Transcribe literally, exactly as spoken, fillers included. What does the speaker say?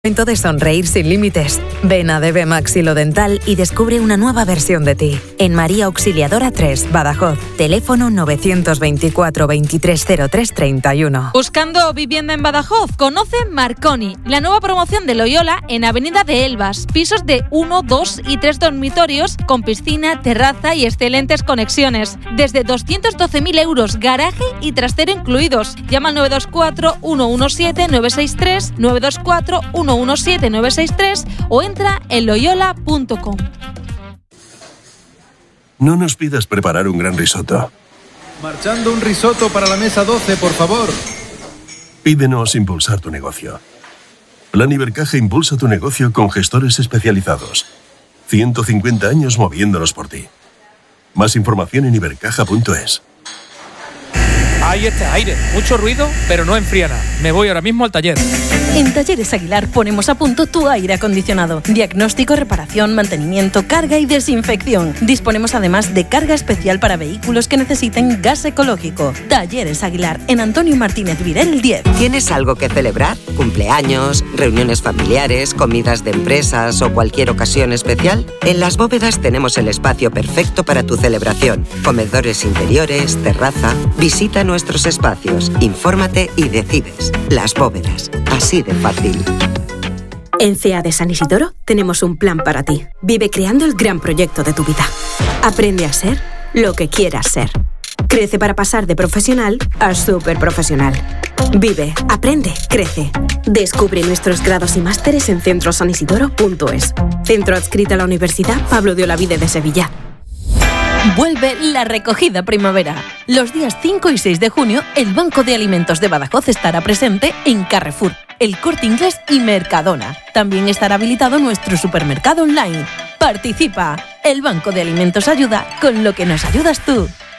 Momento de sonreír sin límites. Ven a D B Maxilodental y descubre una nueva versión de ti. En María Auxiliadora tres, Badajoz. Teléfono novecientos veinticuatro veintitrés cero tres treinta y uno. Buscando vivienda en Badajoz, conoce Marconi, la nueva promoción de Loyola en Avenida de Elvas. Pisos de uno, dos y tres dormitorios con piscina, terraza y excelentes conexiones. Desde doscientos doce mil euros, garaje y trastero incluidos. Llama al nueve dos cuatro, uno uno siete, nueve seis tres, nueve dos cuatro, uno uno siete, nueve seis tres o entra en loyola punto com. No nos pidas preparar un gran risotto. Marchando un risotto para la mesa doce, por favor. Pídenos impulsar tu negocio. Plan Ibercaja impulsa tu negocio con gestores especializados. ciento cincuenta años moviéndonos por ti. Más información en ibercaja punto es. Hay este aire, mucho ruido, pero no enfría nada. Me voy ahora mismo al taller. En Talleres Aguilar ponemos a punto tu aire acondicionado. Diagnóstico, reparación, mantenimiento, carga y desinfección. Disponemos además de carga especial para vehículos que necesiten gas ecológico. Talleres Aguilar, en Antonio Martínez Virel diez. ¿Tienes algo que celebrar? ¿Cumpleaños, reuniones familiares, comidas de empresas o cualquier ocasión especial? En Las Bóvedas tenemos el espacio perfecto para tu celebración. Comedores interiores, terraza. Visita nuestros espacios, infórmate y decides. Las Bóvedas, así de fácil. En C E A de San Isidoro tenemos un plan para ti. Vive creando el gran proyecto de tu vida. Aprende a ser lo que quieras ser. Crece para pasar de profesional a súper profesional. Vive, aprende, crece. Descubre nuestros grados y másteres en centro san isidoro punto es. Centro adscrito a la Universidad Pablo de Olavide de Sevilla. Vuelve la recogida primavera. Los días cinco y seis de junio, el Banco de Alimentos de Badajoz estará presente en Carrefour, El Corte Inglés y Mercadona. También estará habilitado nuestro supermercado online. Participa. El Banco de Alimentos ayuda con lo que nos ayudas tú.